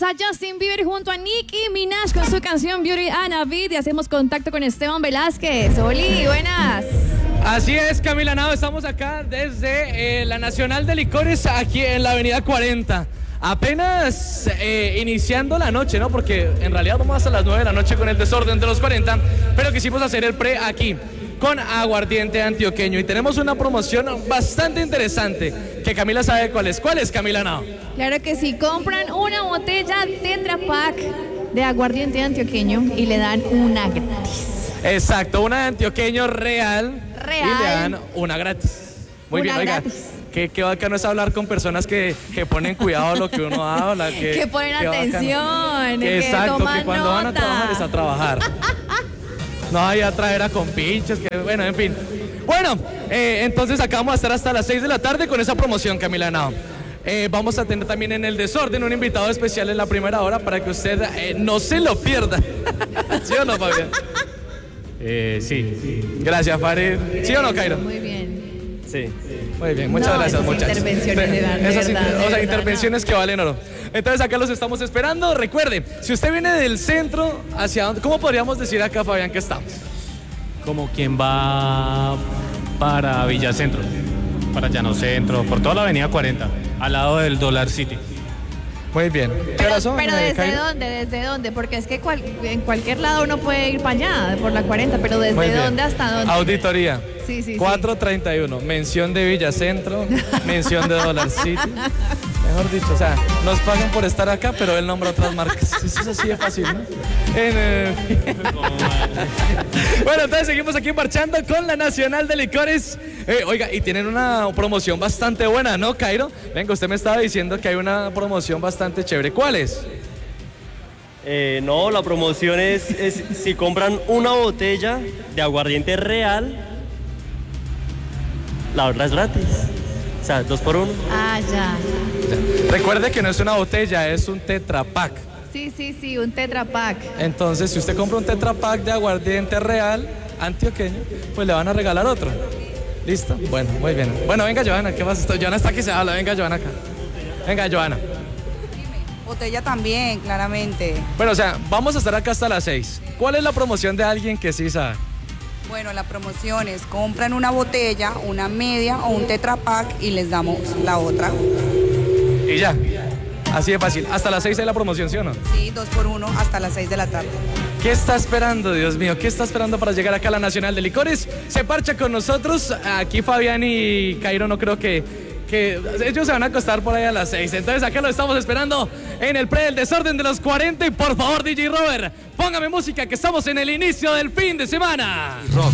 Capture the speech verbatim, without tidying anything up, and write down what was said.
a Justin Bieber junto a Nicki Minaj con su canción Beauty and a Beat y hacemos contacto con Esteban Velázquez. Oli, buenas. Así es, Camila Nao, estamos acá desde eh, la Nacional de Licores, aquí en la avenida cuarenta. Apenas eh, iniciando la noche, ¿no? Porque en realidad vamos hasta las nueve de la noche con el desorden de los cuarenta, pero quisimos hacer el pre aquí con aguardiente antioqueño y tenemos una promoción bastante interesante que Camila sabe cuál es. ¿Cuál es, Camila Nao? Claro que sí, compran una botella Tetra Pak de aguardiente antioqueño y le dan una gratis. Exacto, una de antioqueño real, Real. y le dan una gratis. Muy Una bien, oiga. gratis. Qué, qué bacano es hablar con personas que, que ponen cuidado a lo que uno habla. Que, Que ponen qué atención, bacano. que Exacto, toman que cuando van a nota. trabajar es a trabajar. No hay a traer a compinches, que bueno, en fin. Bueno, eh, entonces acá vamos a estar hasta las seis de la tarde con esa promoción, Camila Nao. Eh, vamos a tener también en el desorden un invitado especial en la primera hora para que usted eh, no se lo pierda. ¿Sí o no, Fabián? Eh, sí. Gracias, Farid. ¿Sí o no, Cairo? Muy bien. Sí. Muy bien, muchas No, gracias, esas muchachos. intervenciones de verdad, de Esas verdad, inter- de o sea, verdad, intervenciones que valen oro. Entonces acá los estamos esperando. Recuerde, si usted viene del centro, ¿hacia dónde? ¿Cómo podríamos decir acá, Fabián, que estamos? Como quien va para Villacentro, para Llano Centro, por toda la avenida cuarenta, al lado del Dollar City. Muy bien. ¿Qué Pero, razón, pero eh, ¿desde Cairo? dónde? ¿Desde dónde? Porque es que cual- en cualquier lado uno puede ir para allá, por la cuarenta, pero Muy ¿desde bien. dónde hasta dónde? Auditoría. Sí, sí, sí. cuatro treinta y uno. Mención de Villacentro, mención de Dollar City. Mejor dicho, o sea, nos pagan por estar acá, pero él nombra otras marcas. Eso es así de fácil, ¿no? En, eh, Bueno, entonces seguimos aquí marchando con la Nacional de Licores. Eh, oiga, y tienen una promoción bastante buena, ¿no, Cairo? Venga, usted me estaba diciendo que hay una promoción bastante chévere. ¿Cuál es? Eh, no, la promoción es, es si compran una botella de aguardiente real, la otra es gratis. O sea, dos por uno. Ah, ya. Recuerde que no es una botella, es un Tetra Pak. Sí, sí, sí, un Tetra Pak. Entonces, si usted compra un Tetra Pak de aguardiente real antioqueño, pues le van a regalar otro. ¿Listo? Bueno, muy bien. Bueno, venga, Joana, ¿qué más? Joana está que se habla. Venga, Joana, acá. Venga, Joana. Botella también, claramente. Bueno, o sea, vamos a estar acá hasta las seis. ¿Cuál es la promoción de alguien que sí sabe? Bueno, la promoción es compran una botella, una media o un Tetra Pak y les damos la otra. Y ya. Así de fácil. Hasta las seis hay la promoción, ¿sí o no? Sí, dos por uno hasta las seis de la tarde. ¿Qué está esperando, Dios mío? ¿Qué está esperando para llegar acá a la Nacional de Licores? Se parcha con nosotros. Aquí Fabián y Cairo no creo que, que... Ellos se van a acostar por ahí a las seis. Entonces acá lo estamos esperando en el pre del desorden de los cuarenta. Y por favor, D J Robert, póngame música que estamos en el inicio del fin de semana.